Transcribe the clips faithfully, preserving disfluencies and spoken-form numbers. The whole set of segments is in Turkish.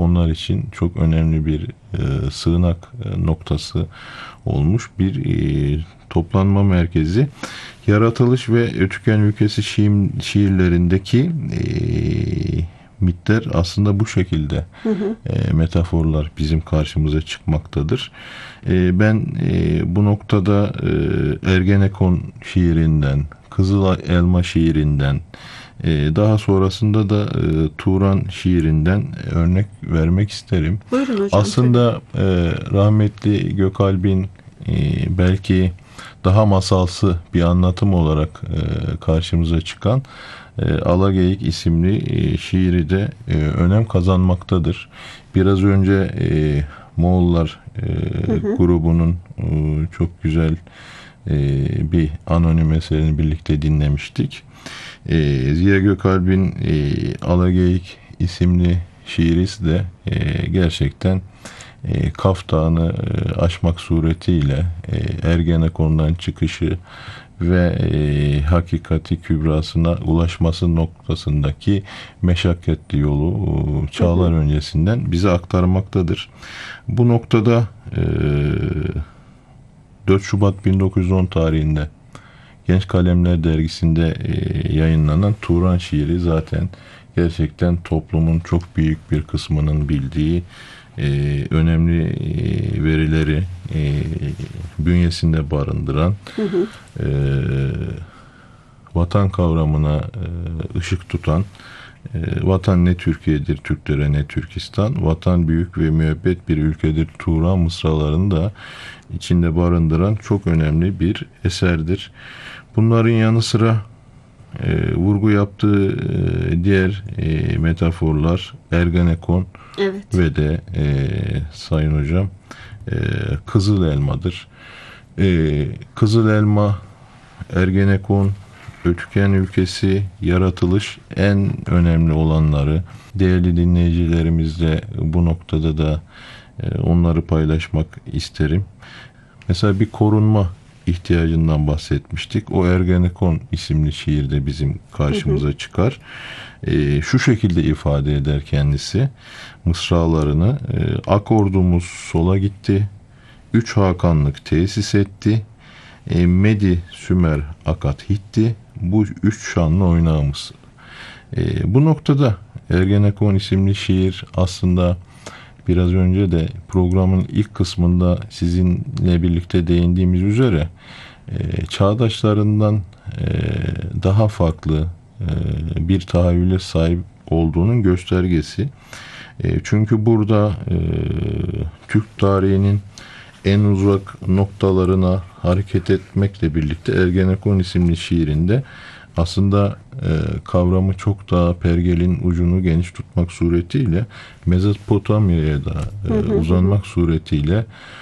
onlar için çok önemli bir e, sığınak e, noktası olmuş bir e, toplanma merkezi. Yaratılış ve Ötüken Ülkesi şiir, şiirlerindeki e, mitler aslında bu şekilde hı hı. E, metaforlar bizim karşımıza çıkmaktadır. E, ben e, bu noktada e, Ergenekon şiirinden, Kızıl Elma şiirinden, e, daha sonrasında da e, Turan şiirinden örnek vermek isterim. Buyurun hocam. Aslında e, rahmetli Gökalp'in e, belki daha masalsı bir anlatım olarak e, karşımıza çıkan e, Alageyik isimli e, şiiri de e, önem kazanmaktadır. Biraz önce e, Moğollar e, hı hı. grubunun e, çok güzel e, bir anonim eserini birlikte dinlemiştik. E, Ziya Gökalp'in e, Alageyik isimli şiirisi de e, gerçekten E, Kaf Dağı'nı e, aşmak suretiyle e, Ergenekon'dan çıkışı ve e, hakikati kübrasına ulaşması noktasındaki meşakkatli yolu e, çağlar hı hı. öncesinden bize aktarmaktadır. Bu noktada e, dört Şubat bin dokuz yüz on tarihinde Genç Kalemler dergisinde e, yayınlanan Turan şiiri zaten gerçekten toplumun çok büyük bir kısmının bildiği Ee, önemli e, verileri e, bünyesinde barındıran hı hı. E, vatan kavramına e, ışık tutan e, vatan ne Türkiye'dir, Türklere ne Türkistan, vatan büyük ve müebbet bir ülkedir Turan mısralarını da içinde barındıran çok önemli bir eserdir. Bunların yanı sıra E, vurgu yaptığı e, diğer e, metaforlar Ergenekon evet. ve de e, Sayın Hocam e, Kızıl Elma'dır. E, Kızıl Elma, Ergenekon, Ötüken Ülkesi, Yaratılış en önemli olanları. Değerli dinleyicilerimizle bu noktada da e, onları paylaşmak isterim. Mesela bir korunma ihtiyacından bahsetmiştik. O Ergenekon isimli şiirde bizim karşımıza hı hı. çıkar. E, şu şekilde ifade eder kendisi mısralarını. E, Ak ordumuz sola gitti. Üç Hakanlık tesis etti. E, Medi, Sümer, Akat Hitti. Bu üç şanlı oynağımız. E, bu noktada Ergenekon isimli şiir aslında biraz önce de programın ilk kısmında sizinle birlikte değindiğimiz üzere e, çağdaşlarından e, daha farklı e, bir tahayyüle sahip olduğunun göstergesi. E, çünkü burada e, Türk tarihinin en uzak noktalarına hareket etmekle birlikte Ergenekon isimli şiirinde aslında e, kavramı çok daha pergelin ucunu geniş tutmak suretiyle Mezopotamya'ya da e, hı hı, uzanmak hı. suretiyle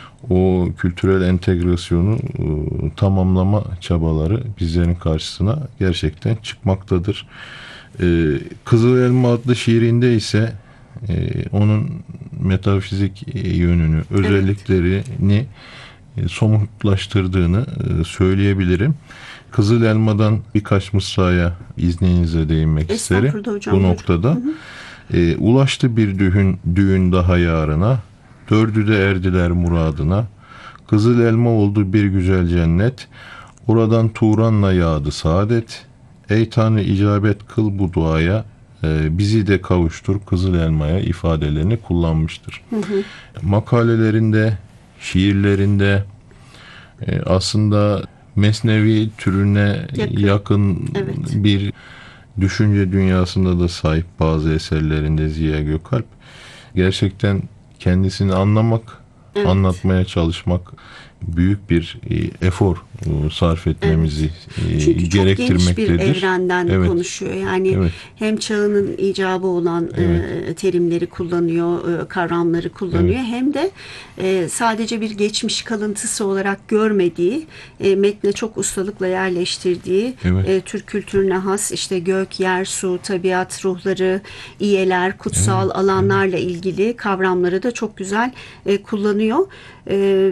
o kültürel entegrasyonu e, tamamlama çabaları bizlerin karşısına gerçekten çıkmaktadır. E, Kızıl Elma adlı şiirinde ise e, onun metafizik yönünü, özelliklerini evet. e, somutlaştırdığını e, söyleyebilirim. Kızıl Elma'dan birkaç mısraya izninizle değinmek isterim. Hocam, bu noktada. Hı hı. E, ulaştı bir düğün, düğün daha yarına, dördü de erdiler muradına. Kızıl elma oldu bir güzel cennet, oradan Turan'la yağdı saadet. Ey Tanrı icabet kıl bu duaya, e, bizi de kavuştur Kızıl Elma'ya ifadelerini kullanmıştır. Hı hı. Makalelerinde, şiirlerinde e, aslında Mesnevi türüne yakın, yakın evet. bir düşünce dünyasında da sahip bazı eserlerinde Ziya Gökalp. Gerçekten kendisini anlamak, evet. anlatmaya çalışmak büyük bir e, efor e, sarf etmemizi evet. e, Çünkü gerektirmektedir. Çünkü çok geniş bir evrenden evet. konuşuyor. Yani evet. hem çağının icabı olan evet. e, terimleri kullanıyor, e, kavramları kullanıyor. Evet. Hem de e, sadece bir geçmiş kalıntısı olarak görmediği, e, metne çok ustalıkla yerleştirdiği, evet. e, Türk kültürüne has işte gök, yer, su, tabiat, ruhları, iyeler, kutsal evet. alanlarla evet. ilgili kavramları da çok güzel e, kullanıyor. E,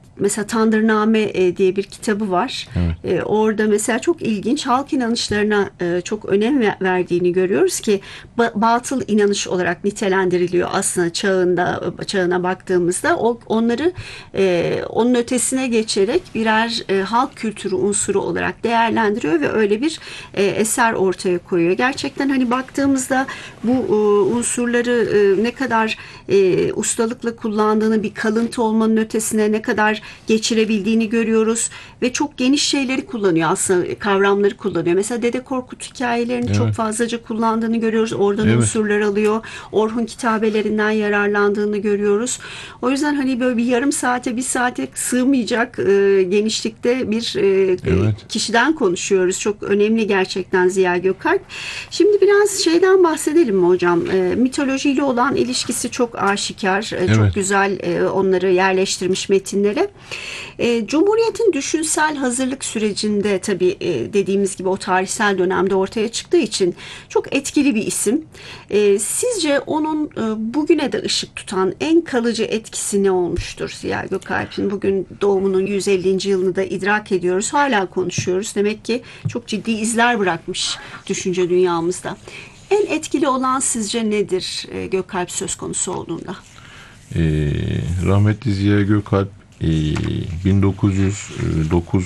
mesela Tandırname e, diye bir kitabı var. Evet. E, orada mesela çok ilginç halk inanışlarına e, çok önem ver- verdiğini görüyoruz ki ba- batıl inanış olarak nitelendiriliyor aslında çağında çağına baktığımızda. O, onları e, onun ötesine geçerek birer e, halk kültürü unsuru olarak değerlendiriyor ve öyle bir e, eser ortaya koyuyor. Gerçekten hani baktığımızda bu e, unsurları e, ne kadar e, ustalıkla kullandığını, bir kalıntı olmanın ötesine ne kadar geçirebildiğini görüyoruz ve çok geniş şeyleri kullanıyor aslında, kavramları kullanıyor. Mesela Dede Korkut hikayelerini Evet. çok fazlaca kullandığını görüyoruz. Oradan Evet. unsurlar alıyor. Orhun kitabelerinden yararlandığını görüyoruz. O yüzden hani böyle bir yarım saate, bir saate sığmayacak e, genişlikte bir e, Evet. kişiden konuşuyoruz. Çok önemli gerçekten Ziya Gökalp. Şimdi biraz şeyden bahsedelim mi hocam? E, mitolojiyle olan ilişkisi çok aşikar. E, çok Evet. güzel e, onları yerleştirmiş metinlere. E, Cumhuriyet'in düşünsel hazırlık sürecinde tabii e, dediğimiz gibi o tarihsel dönemde ortaya çıktığı için çok etkili bir isim. E, sizce onun e, bugüne de ışık tutan en kalıcı etkisi ne olmuştur Ziya Gökalp'in? Bugün doğumunun yüz ellinci yılını da idrak ediyoruz. Hala konuşuyoruz. Demek ki çok ciddi izler bırakmış düşünce dünyamızda. En etkili olan sizce nedir e, Gökalp söz konusu olduğunda? Ee, rahmetli Ziya Gökalp e, bin dokuz yüz dokuz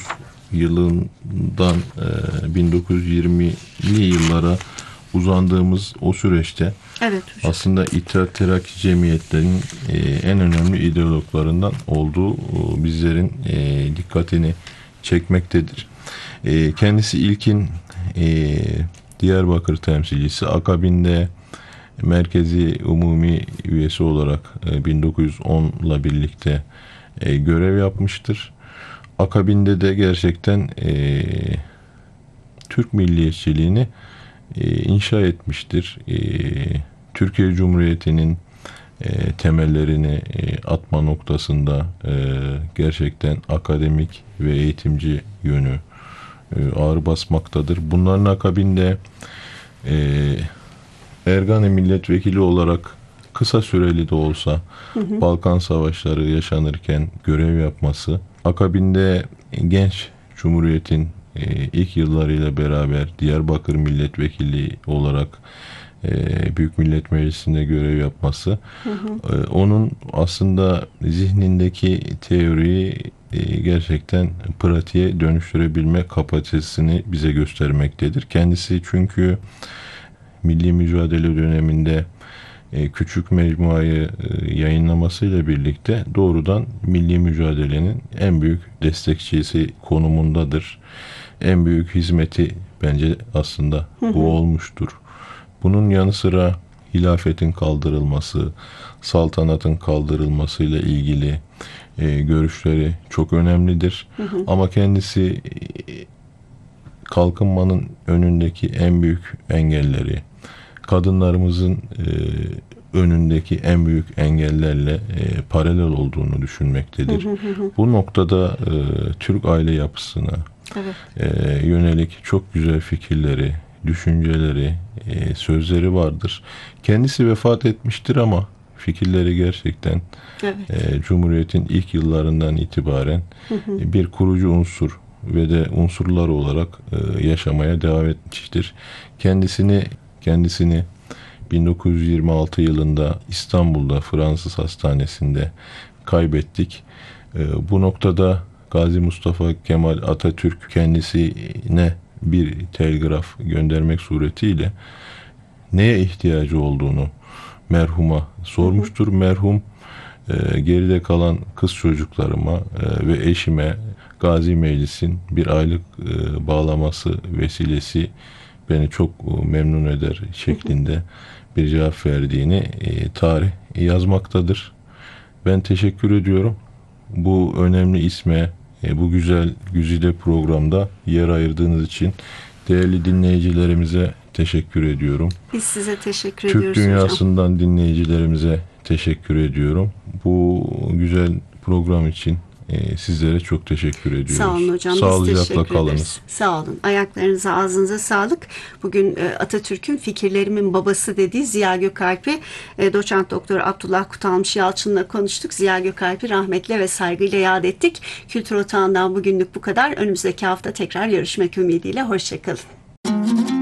yılından e, bin dokuz yüz yirmili yıllara uzandığımız o süreçte Evet hocam. aslında İttihat Terakki Cemiyetlerinin e, en önemli ideologlarından olduğu o, bizlerin e, dikkatini çekmektedir. E, kendisi ilkin e, Diyarbakır temsilcisi, akabinde Merkezi Umumi üyesi olarak e, bin dokuz yüz onla birlikte e, görev yapmıştır. Akabinde de gerçekten e, Türk milliyetçiliğini e, inşa etmiştir. E, Türkiye Cumhuriyeti'nin e, temellerini e, atma noktasında e, gerçekten akademik ve eğitimci yönü e, ağır basmaktadır. Bunların akabinde e, Ergane milletvekili olarak kısa süreli de olsa hı hı. Balkan Savaşları yaşanırken görev yapması, akabinde genç Cumhuriyet'in e, ilk yıllarıyla beraber Diyarbakır milletvekili olarak e, Büyük Millet Meclisi'nde görev yapması, hı hı. E, onun aslında zihnindeki teoriyi e, gerçekten pratiğe dönüştürebilme kapasitesini bize göstermektedir. Kendisi çünkü milli mücadele döneminde e, küçük mecmuayı e, yayınlamasıyla birlikte doğrudan milli mücadelenin en büyük destekçisi konumundadır. En büyük hizmeti bence aslında bu hı hı. olmuştur. Bunun yanı sıra hilafetin kaldırılması, saltanatın kaldırılmasıyla ilgili e, görüşleri çok önemlidir. Hı hı. Ama kendisi e, kalkınmanın önündeki en büyük engelleri, kadınlarımızın e, önündeki en büyük engellerle e, paralel olduğunu düşünmektedir. Hı hı hı. Bu noktada e, Türk aile yapısına evet. e, yönelik çok güzel fikirleri, düşünceleri, e, sözleri vardır. Kendisi vefat etmiştir ama fikirleri gerçekten evet. e, Cumhuriyet'in ilk yıllarından itibaren hı hı. E, bir kurucu unsur ve de unsurlar olarak e, yaşamaya devam etmiştir. Kendisini kendisini bin dokuz yüz yirmi altı yılında İstanbul'da Fransız Hastanesi'nde kaybettik. E, bu noktada Gazi Mustafa Kemal Atatürk kendisine bir telgraf göndermek suretiyle neye ihtiyacı olduğunu merhuma sormuştur. Hı hı. Merhum e, geride kalan kız çocuklarıma e, ve eşime Gazi Meclis'in bir aylık e, bağlaması vesilesi beni çok e, memnun eder şeklinde bir cevap verdiğini e, tarih yazmaktadır. Ben teşekkür ediyorum. Bu önemli isme, e, bu güzel güzide programda yer ayırdığınız için değerli dinleyicilerimize teşekkür ediyorum. Biz size teşekkür Türk ediyoruz dünyasından hocam. dinleyicilerimize teşekkür ediyorum. Bu güzel program için E, sizlere çok teşekkür ediyoruz. Sağ olun hocam. Biz Sağlıcakla teşekkür kalınız. ederiz. Sağ olun. Ayaklarınıza, ağzınıza sağlık. Bugün e, Atatürk'ün fikirlerimin babası dediği Ziya Gökalp'i e, doçent doktor Abdullah Kutalmış Yalçın'la konuştuk. Ziya Gökalp'i rahmetle ve saygıyla yad ettik. Kültür Otağı'ndan bugünlük bu kadar. Önümüzdeki hafta tekrar görüşmek ümidiyle. Hoşçakalın.